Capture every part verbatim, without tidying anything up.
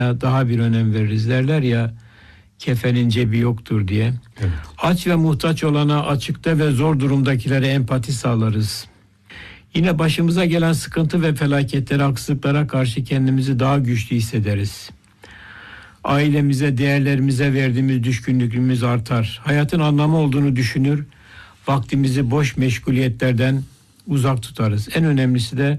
daha bir önem veririz. Derler ya, kefenin cebi yoktur diye. Evet. Aç ve muhtaç olana, açıkta ve zor durumdakilere empati sağlarız. Yine başımıza gelen sıkıntı ve felaketlere, haksızlıklara karşı kendimizi daha güçlü hissederiz. Ailemize, değerlerimize verdiğimiz düşkünlüğümüz artar. Hayatın anlamı olduğunu düşünür, vaktimizi boş meşguliyetlerden uzak tutarız. En önemlisi de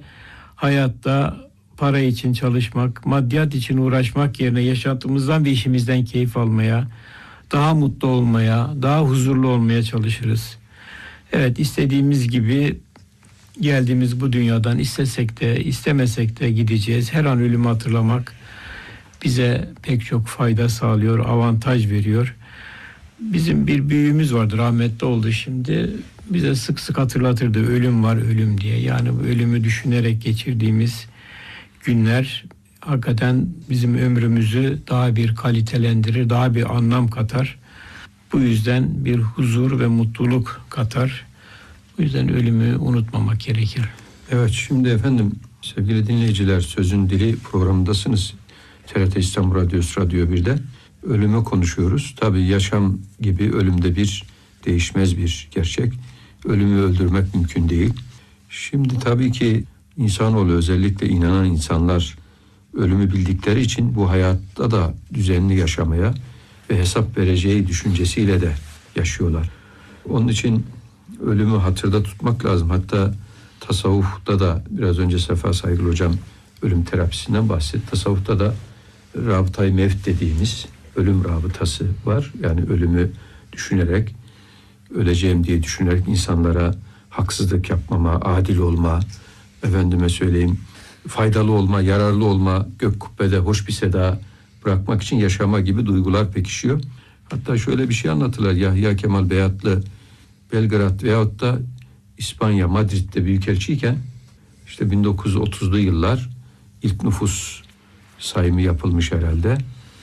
hayatta para için çalışmak, maddiyat için uğraşmak yerine yaşantımızdan ve işimizden keyif almaya, daha mutlu olmaya, daha huzurlu olmaya çalışırız. Evet, istediğimiz gibi geldiğimiz bu dünyadan istesek de istemesek de gideceğiz. Her an ölümü hatırlamak bize pek çok fayda sağlıyor, avantaj veriyor. Bizim bir büyüğümüz vardı, rahmetli oldu şimdi. Bize sık sık hatırlatırdı, ölüm var, ölüm diye. Yani bu ölümü düşünerek geçirdiğimiz günler hakikaten bizim ömrümüzü daha bir kalitelendirir, daha bir anlam katar. Bu yüzden bir huzur ve mutluluk katar. Bu yüzden ölümü unutmamak gerekir. Evet, şimdi efendim sevgili dinleyiciler, Sözün Dili programındasınız. T R T İstanbul Radyosu Radyo bir'de ölümü konuşuyoruz. Tabii yaşam gibi ölüm de bir değişmez bir gerçek. Ölümü öldürmek mümkün değil. Şimdi tabii ki insanoğlu, özellikle inanan insanlar ölümü bildikleri için bu hayatta da düzenli yaşamaya ve hesap vereceği düşüncesiyle de yaşıyorlar. Onun için ölümü hatırda tutmak lazım. Hatta tasavvufta da biraz önce Sefa Saygılı Hocam ölüm terapisinden bahsetti. Tasavvufta da rabıtayı mevt dediğimiz ölüm rabıtası var. Yani ölümü düşünerek, öleceğim diye düşünerek insanlara haksızlık yapmama, adil olma, efendime söyleyeyim faydalı olma, yararlı olma, gök kubbede hoş bir seda bırakmak için yaşama gibi duygular pekişiyor. Hatta şöyle bir şey anlatırlar. Yahya Kemal Beyatlı Belgrad veyahut da İspanya, Madrid'de büyükelçiyken işte bin dokuz yüz otuzlu yıllar ilk nüfus sayımı yapılmış herhalde.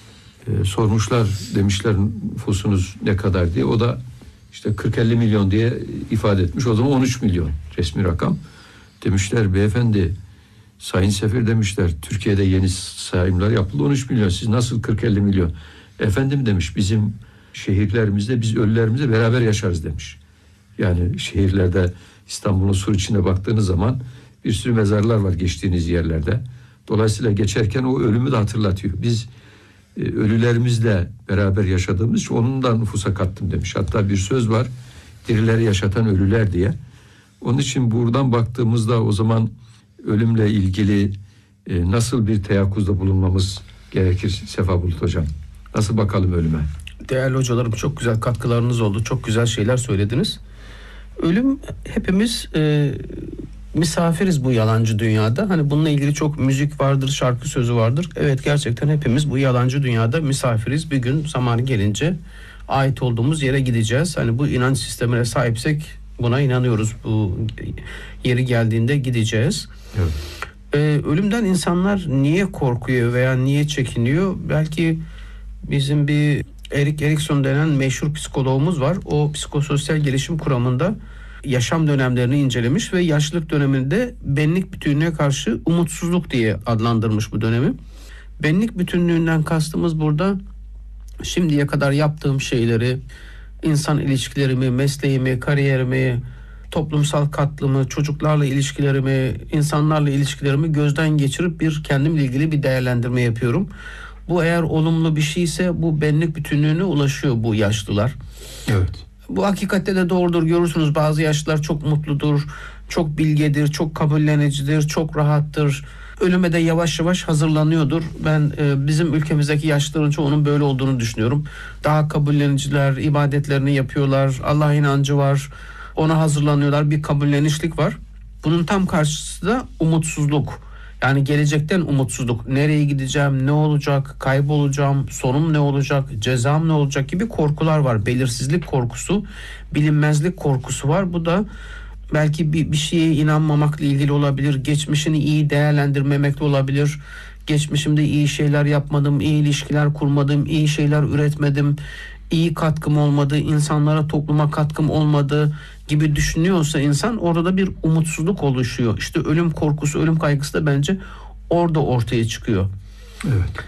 Ee, sormuşlar, demişler nüfusunuz ne kadar diye. O da işte kırk elli milyon diye ifade etmiş. O zaman on üç milyon resmi rakam. Demişler beyefendi, sayın sefir demişler, Türkiye'de yeni sayımlar yapıldı, on üç milyon. Siz nasıl kırk elli milyon? Efendim demiş, bizim şehirlerimizde biz ölülerimizle beraber yaşarız demiş. Yani şehirlerde, İstanbul'un sur içine baktığınız zaman bir sürü mezarlar var geçtiğiniz yerlerde. Dolayısıyla geçerken o ölümü de hatırlatıyor. Biz e, ölülerimizle beraber yaşadığımız için onun da nüfusa kattım demiş. Hatta bir söz var, dirileri yaşatan ölüler diye. Onun için buradan baktığımızda o zaman ölümle ilgili e, nasıl bir teyakkuzda bulunmamız gerekir Sefa Bulut Hocam? Nasıl bakalım ölüme? Değerli hocalarım, çok güzel katkılarınız oldu. Çok güzel şeyler söylediniz. Ölüm, hepimiz e, misafiriz bu yalancı dünyada. Hani bununla ilgili çok müzik vardır, şarkı sözü vardır. Evet, gerçekten hepimiz bu yalancı dünyada misafiriz. Bir gün zamanı gelince ait olduğumuz yere gideceğiz. Hani bu inanç sistemine sahipsek buna inanıyoruz. Bu yeri geldiğinde gideceğiz. Evet. E, ölümden insanlar niye korkuyor veya niye çekiniyor? Belki bizim bir Erik Erikson denen meşhur psikologumuz var. O psikososyal gelişim kuramında yaşam dönemlerini incelemiş ve yaşlılık döneminde benlik bütünlüğe karşı umutsuzluk diye adlandırmış bu dönemi. Benlik bütünlüğünden kastımız burada şimdiye kadar yaptığım şeyleri, insan ilişkilerimi, mesleğimi, kariyerimi, toplumsal katlımı, çocuklarla ilişkilerimi, insanlarla ilişkilerimi gözden geçirip bir kendimle ilgili bir değerlendirme yapıyorum. Bu eğer olumlu bir şeyse bu benlik bütünlüğüne ulaşıyor bu yaşlılar. Evet. Bu hakikatte de doğrudur. Görürsünüz, bazı yaşlılar çok mutludur, çok bilgedir, çok kabullenicidir, çok rahattır. Ölüme de yavaş yavaş hazırlanıyordur. Ben e, bizim ülkemizdeki yaşlıların çoğunun böyle olduğunu düşünüyorum. Daha kabulleniciler, ibadetlerini yapıyorlar, Allah inancı var, ona hazırlanıyorlar, bir kabullenişlik var. Bunun tam karşısı da umutsuzluk. Yani gelecekten umutsuzluk. Nereye gideceğim, ne olacak, kaybolacağım, sonum ne olacak, cezam ne olacak gibi korkular var. Belirsizlik korkusu, bilinmezlik korkusu var. Bu da belki bir, bir şeye inanmamakla ilgili olabilir. Geçmişini iyi değerlendirmemekle olabilir. Geçmişimde iyi şeyler yapmadım, iyi ilişkiler kurmadım, iyi şeyler üretmedim, iyi katkım olmadı, insanlara, topluma katkım olmadı gibi düşünüyorsa insan, orada da bir umutsuzluk oluşuyor. İşte ölüm korkusu, ölüm kaygısı da bence orada ortaya çıkıyor. Evet.